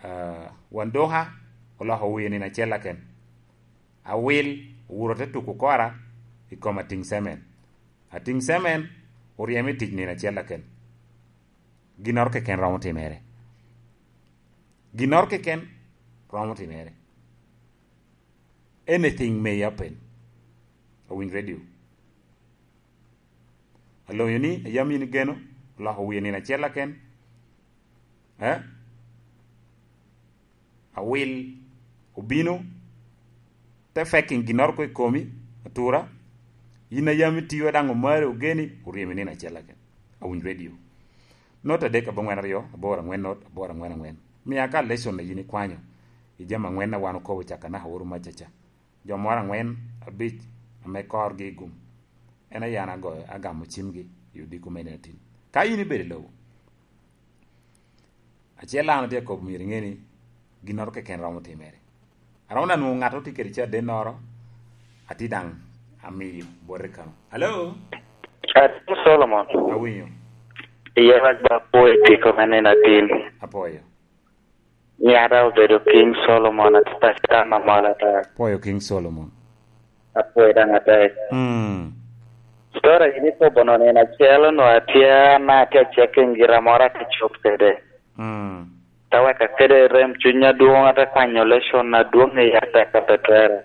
wandoha ola howi ni na chela ken a will wurote tuku kora ikoma ting semen a ting semen uriemi tij ni na chela ken ginor ke ken romo timere ginor ke ken romo timere anything may happen a win radio allo yoni yami ni geno la howi ni na chela ken a will ubino te fekin ginor ko komi atura ina yami tiyo dango mare ugeni uriemi ni na chela ken a win radio nota deka bangwen riyo abora ngwen not abora ngwen mi aka lesson na yini kwanyo ijama ngwen na wanu ko chaka na hawuru machacha jomora ngwen abich ame kor gi gum ena yana go agamo chimgi yudi kumenetin ka yini bere lowo achela na te ko miringeni ginor ke ken romo timere arona nu ngato tikeri cha de noro atidang ami borrekano hello Solomon awinyo iya ba poeti ko manena tin apoyo nyara obedo King Solomon at pasta mamala ta poyo King Solomon apoyo dangata Stora ini ko bonone na chelo no atia na tia checking giramora ka chop kede tawa ka kede rem chunya duong ata kanyolation na duong ya ta ka petere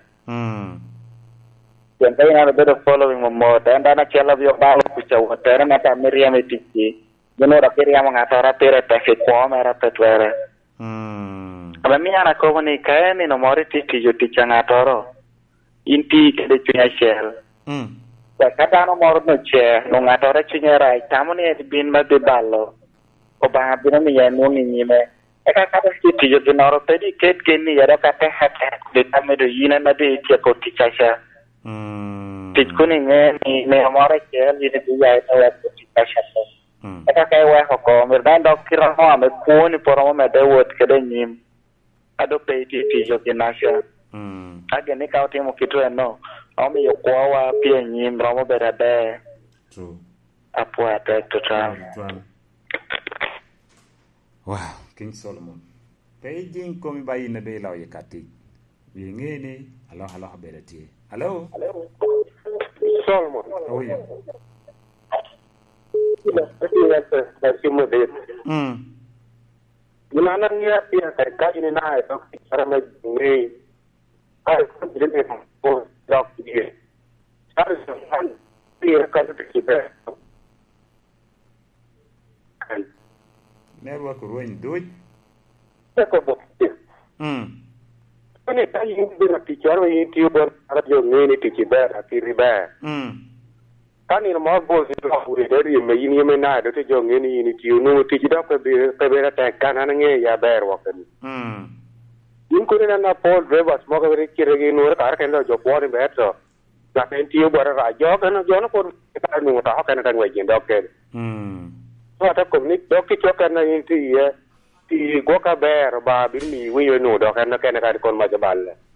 Yang kaya na bedo following mo tanda na chelo bio balo kucha watere na ta Miriam etiki Jono rakiri yang mengatora tere teke kwa mera petere Aba miya na ko ni kaya ni no mori tiki yuti changatoro inti kede chunya shell kata no moro no che no ngatore chunya rai tamoni e bin ma de ballo o ba bino mi ya no ni nyime e ka kata tiki yuti noro pedi ket geni ya kata hata de tamedo yina na de che ko tichasha Tikuni ni moro che ni de ya no ya tichasha Eka kai wa ko mirdan dok kira ho ame kuoni poromo me de wot kede nyim ado peiti ti yo kinasha age ne ka otimo kitu eno omi yo kwa pia nyim romo berade true apo ate to tram wow King Solomon Beijing komi bayi ne be law yakati yengene alo berati hello Solomon oh yeah Gimana niya pia ka ini na ito para may ay din ko dok diye. Ay so pia ka to kibe. Network ruin duit. Ko bo. Ini ta yin din teacher wa YouTuber ara yo ngeni tikibe atiriba. Kani no mo bo si ro uri dari me yini me na do te jo ngeni yini ti no ti da ko be ra ta kana nge ya ber wa kan yin ko na Paul Drivers mo ko ri kire gi no ra ka ndo jo bo ni be to la ken ti bo ra jo kan jo no ko ta no ta ka na kan we jin do ke so ta ko ni do ki jo kan na yin ti ye ti go ka ber ba bir mi wi yo no do kan na ken ka kon ma jabal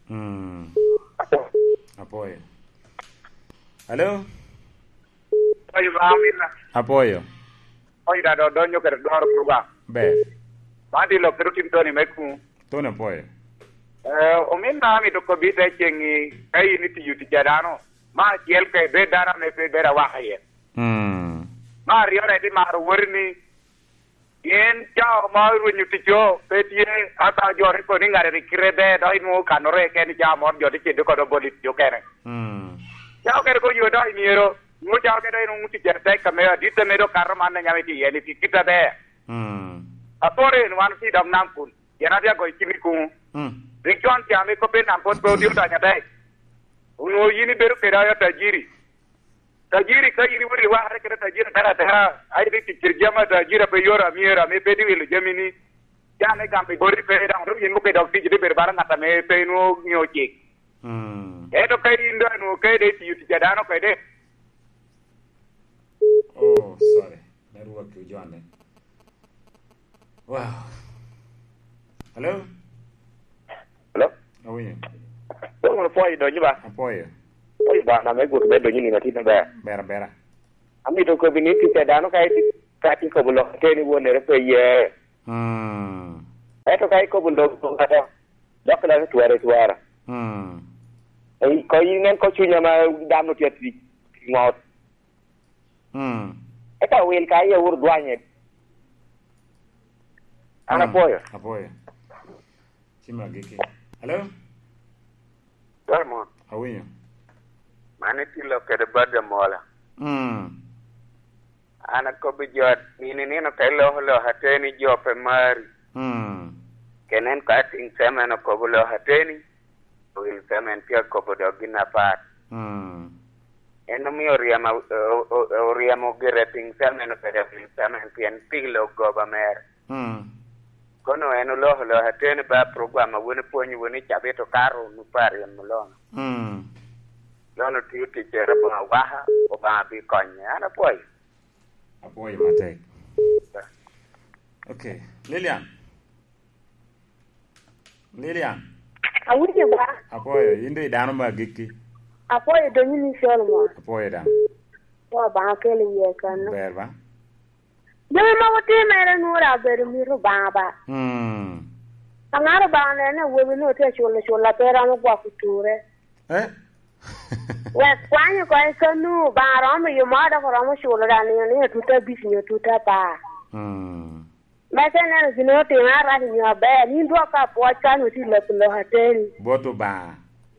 apoyo hello Oye, Amina. apoyo Oye, da donyo ke do haro program. be Bandi lo pero tim toni meku. tone apoyo Omina mi to ko bi te chengi kai ni ti yuti jadano. Ma jel ke be dana me pe bera wa haye. Ma rio re di maru werni. Yen jao ma ru nyuti jo pe tie ata jo re ko ni ngare ri kirebe do inu kanore ke ni ja mon jo ti do ko do bolit jo kene. Jao ke ko yo do ni ero Ngo jao ke dai nung ti jerte kamera dite mero karman na nyame ti yeni ti kita de apore no wan si dam nam kun yana dia go kimi kun rikon ti ame ko pe nam pot pro dio ta nyata uno yini beru ke ya tajiri ka yiri wuri wa har ke tajiri tara tara ai ti kirjama tajira pe yora miera me pe di wil jamini jane gambe gori pe da ro yin mo ke dok ti jide ber barang ata me pe no nyoji to kai indo no kai de ti yuti jadano kai de oh sorry network you join wow hello oh yeah Ko foi do jiba apoyo oi ba na me go be do ni na ti na ba bera ami to ko bini ti te dano kai ti ka ti ko bulo ke ni wone re pe ye eto kai ko bundo kata dokla tuara ai ko inen ko chunya ma dam no tiati ngot eta wil kai ya ur duanye ana apoyo chima geke hello Darmo awiyo mane tilo kede bada mola ana ko be jot ni no kai lo hateni jope mari kenen ka ting semen ko lo hateni wil semen pia ko bodo gina pat eno mi oriamo gere ting semen ko de wil semen pien piglo go ba mer kono eno lo hateni ba programa woni ponyi woni chabeto karo nu pari en lo lono ti jere ba waha o ba bi konya ana poi apoy mate okay Lilian awuje ba apoy inde dano ma gikki apoy do ni solo apoy dan wa ba kele ye kan berba deme ma wote mere nura ber mi ro ba angaro ba ne we no te chola pera mo kwa kuture we kwani ko kanu ba ro mo yo ma da ko mo chola da ni tuta bisnyo tuta pa Mesene zino te ngara ni abe ni ndo ka po chanu ti le lo hateri boto ba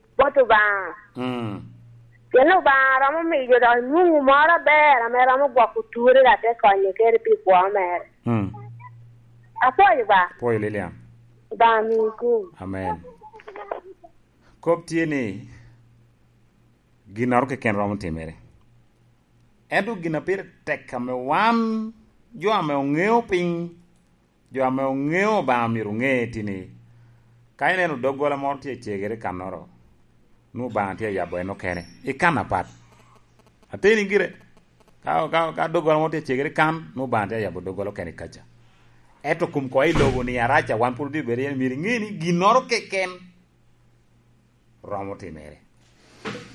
kelo ba ra mo mi yo da nu ma ra be ra me ra mo gwa kuture da te ko ni ke pi po mer apoy ba poy Lilian ba mi ku amen kop tieni ginor ke ken rom timere edu gina per tekame wan jo ame ongeo ping jo ame ongeo ba miru ngetini kaine no dogola morti chegere kanoro nu ba tie yabo eno kene ikana pat ateni gire ka dogola morti chegere kan nu ba tie yabo dogola kene kacha eto kum ko ilogo ni aracha wan pur di beri miru ngeni ginor ke ken romo timere